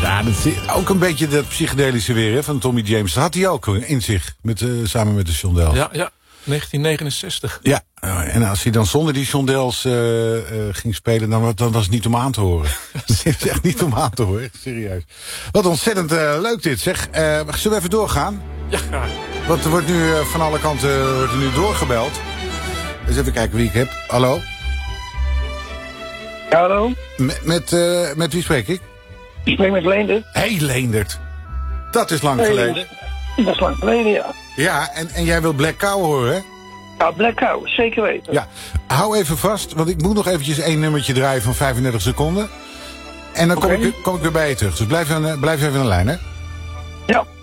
Ja, dat is ook een beetje dat psychedelische weer, hè, van Tommy James. Dat had hij ook in zich, samen met de Shondells. Ja, 1969. Ja, en als hij dan zonder die Shondells ging spelen, dan was het niet om aan te horen. Het is echt niet om aan te horen, echt serieus. Wat ontzettend leuk dit, zeg. Zullen we even doorgaan? Ja, graag. Want er wordt nu van alle kanten doorgebeld. Eens even kijken wie ik heb. Hallo? Ja, hallo? Met wie spreek ik? Ik spreek met Leendert. Hey Leendert. Dat is lang geleden. Dat is lang geleden, ja. Ja, en jij wil Black Cow horen, hè? Ja, Black Cow, zeker weten. Ja, hou even vast, want ik moet nog eventjes 1 nummertje draaien van 35 seconden. En dan kom ik weer bij je terug. Dus blijf even aan de lijn, hè? Ja.